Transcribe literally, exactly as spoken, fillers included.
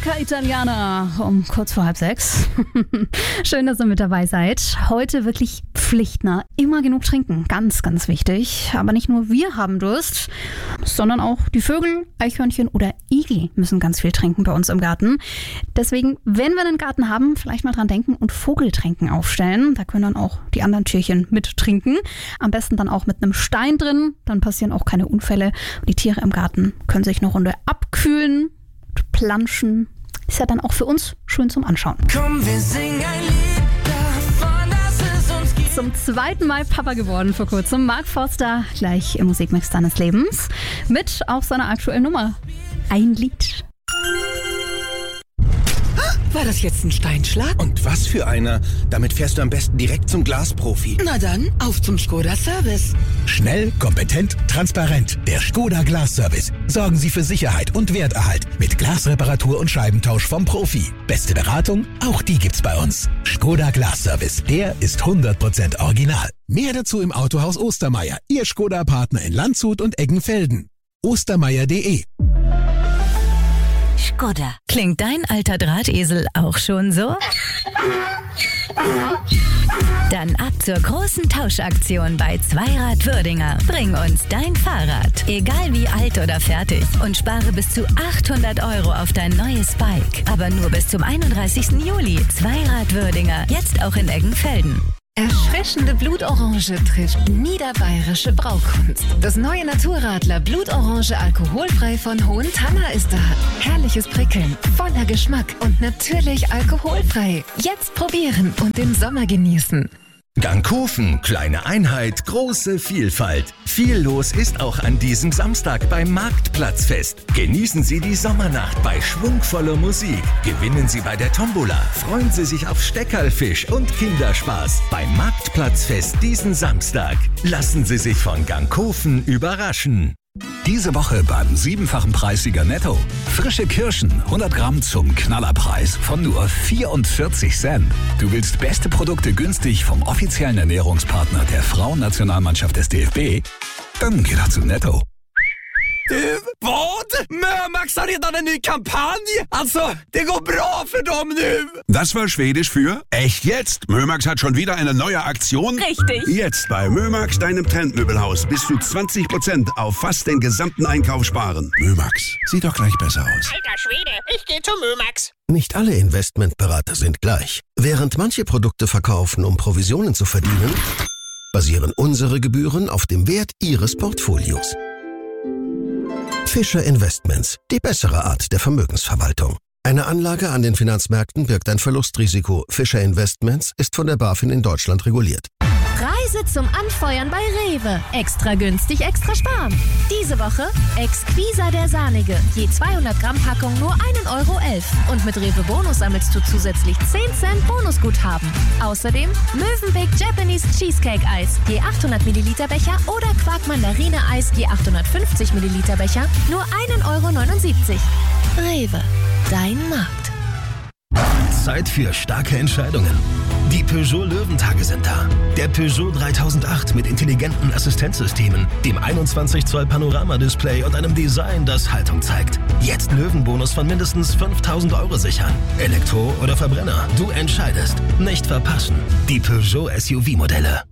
Musica Italiana um kurz vor halb sechs. Schön, dass ihr mit dabei seid. Heute wirklich pflichtnah. Immer genug trinken. Ganz, ganz wichtig. Aber nicht nur wir haben Durst, sondern auch die Vögel, Eichhörnchen oder Igel müssen ganz viel trinken bei uns im Garten. Deswegen, wenn wir einen Garten haben, vielleicht mal dran denken und Vogeltränken aufstellen. Da können dann auch die anderen Tierchen mittrinken. Am besten dann auch mit einem Stein drin. Dann passieren auch keine Unfälle. Die Tiere im Garten können sich eine Runde abkühlen, planschen. Ist ja dann auch für uns schön zum Anschauen. Komm, wir singen ein Lied davon, dass es uns gibt. Zum zweiten Mal Papa geworden vor kurzem. Mark Forster, gleich im Musikmix deines Lebens. Mit auf seiner aktuellen Nummer. Ein Lied. War das jetzt ein Steinschlag? Und was für einer? Damit fährst du am besten direkt zum Glasprofi. Na dann, auf zum Skoda Service. Schnell, kompetent, transparent. Der Skoda Glas Service. Sorgen Sie für Sicherheit und Werterhalt mit Glasreparatur und Scheibentausch vom Profi. Beste Beratung? Auch die gibt's bei uns. Skoda Glas Service. Der ist hundert Prozent original. Mehr dazu im Autohaus Ostermeier. Ihr Skoda-Partner in Landshut und Eggenfelden. ostermeier punkt de. Skoda. Klingt dein alter Drahtesel auch schon so? Dann ab zur großen Tauschaktion bei Zweirad Würdinger. Bring uns dein Fahrrad, egal wie alt oder fertig, und spare bis zu achthundert Euro auf dein neues Bike. Aber nur bis zum einunddreißigsten Juli. Zweirad Würdinger, jetzt auch in Eggenfelden. Erfrischende Blutorange trifft niederbayerische Braukunst. Das neue Naturradler Blutorange alkoholfrei von Hohen Tanner ist da. Herrliches Prickeln, voller Geschmack und natürlich alkoholfrei. Jetzt probieren und den Sommer genießen. Gangkofen, kleine Einheit, große Vielfalt. Viel los ist auch an diesem Samstag beim Marktplatzfest. Genießen Sie die Sommernacht bei schwungvoller Musik. Gewinnen Sie bei der Tombola. Freuen Sie sich auf Steckerlfisch und Kinderspaß beim Marktplatzfest diesen Samstag. Lassen Sie sich von Gangkofen überraschen. Diese Woche beim siebenfachen Preissieger Netto. Frische Kirschen, hundert Gramm zum Knallerpreis von nur vierundvierzig Cent. Du willst beste Produkte günstig vom offiziellen Ernährungspartner der Frauennationalmannschaft des D F B? Dann geh doch zu Netto. Du, vad? Mömax har redan en ny kampanj! Alltså, det går bra för dem nu! Das war Schwedisch für echt jetzt. Mömax hat schon wieder eine neue Aktion. Richtig. Jetzt bei Mömax, deinem Trendmöbelhaus, bis zu zwanzig Prozent auf fast den gesamten Einkauf sparen. Mömax, sieht doch gleich besser aus. Alter Schwede, ich geh zu Mömax. Nicht alle Investmentberater sind gleich. Während manche Produkte verkaufen, um Provisionen zu verdienen, basieren unsere Gebühren auf dem Wert Ihres Portfolios. Fischer Investments, die bessere Art der Vermögensverwaltung. Eine Anlage an den Finanzmärkten birgt ein Verlustrisiko. Fischer Investments ist von der BaFin in Deutschland reguliert. Reise zum Anfeuern bei Rewe. Extra günstig, extra sparen. Diese Woche Exquisa der Sahnige. Je zweihundert Gramm Packung nur ein Euro elf. Und mit Rewe Bonus sammelst du zusätzlich zehn Cent Bonusguthaben. Außerdem Mövenpick Japanese Cheesecake Eis. Je achthundert Milliliter Becher oder Quark Mandarine Eis. Je achthundertfünfzig Milliliter Becher. Nur ein Euro neunundsiebzig. Rewe. Dein Markt. Zeit für starke Entscheidungen. Die Peugeot Löwentage sind da. Der Peugeot dreitausendacht mit intelligenten Assistenzsystemen, dem einundzwanzig Zoll Panoramadisplay und einem Design, das Haltung zeigt. Jetzt Löwenbonus von mindestens fünftausend Euro sichern. Elektro oder Verbrenner, du entscheidest. Nicht verpassen. Die Peugeot S U V-Modelle.